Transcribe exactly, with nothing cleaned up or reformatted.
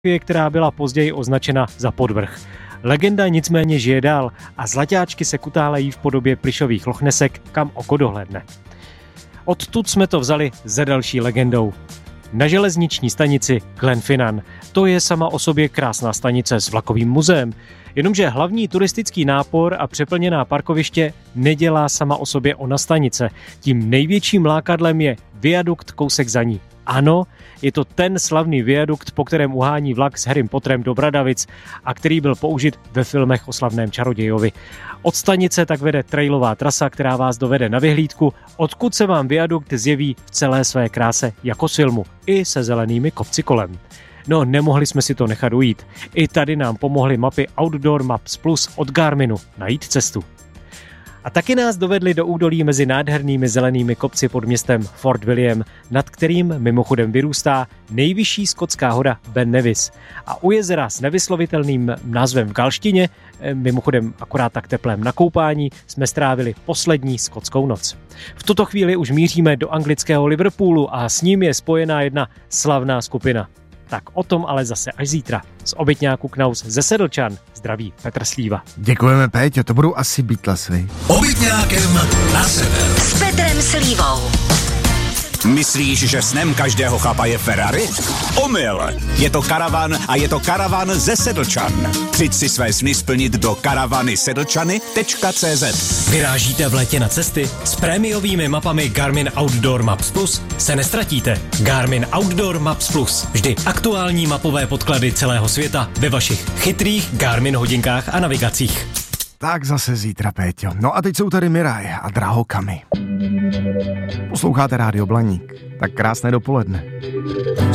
která byla později označena za podvrh. Legenda nicméně žije dál a zlaťáčky se kutálejí v podobě plyšových lochnesek, kam oko dohlédne. Odtud jsme to vzali za další legendou. Na železniční stanici Glenfinnan. To je sama o sobě krásná stanice s vlakovým muzeem, jenomže hlavní turistický nápor a přeplněná parkoviště nedělá sama o sobě ona stanice. Tím největším lákadlem je viadukt kousek za ní. Ano, je to ten slavný viadukt, po kterém uhání vlak s Harrym Potterem do Bradavic a který byl použit ve filmech o slavném čarodějovi. Od stanice tak vede trailová trasa, která vás dovede na vyhlídku, odkud se vám viadukt zjeví v celé své kráse jako z filmu, i se zelenými kopci kolem. No, nemohli jsme si to nechat ujít. I tady nám pomohly mapy Outdoor Maps Plus od Garminu najít cestu. A taky nás dovedli do údolí mezi nádhernými zelenými kopci pod městem Fort William, nad kterým mimochodem vyrůstá nejvyšší skotská hora Ben Nevis. A u jezera s nevyslovitelným názvem v galštině, mimochodem akorát tak teplém na koupání, jsme strávili poslední skotskou noc. V tuto chvíli už míříme do anglického Liverpoolu a s ním je spojená jedna slavná skupina. Tak o tom ale zase až zítra. Z obytňáku Knaus ze Sedlčan zdraví Petr Slíva. Děkujeme, Péťo, to budou asi Beatles, vy. Obytňákem na sever. S Petrem Slívou. Myslíš, že snem každého chlapa je Ferrari? Omyl! Je to karavan a je to karavan ze Sedlčan. Přijď si své sny splnit do karavany sedlčany tečka cé zet. Vyrážíte v létě na cesty? S prémiovými mapami Garmin Outdoor Maps Plus se nestratíte. Garmin Outdoor Maps Plus. Vždy aktuální mapové podklady celého světa ve vašich chytrých Garmin hodinkách a navigacích. Tak zase zítra, Péťo. No a teď jsou tady Miraj a Drahokamy. Posloucháte Rádio Blaník. Tak krásné dopoledne.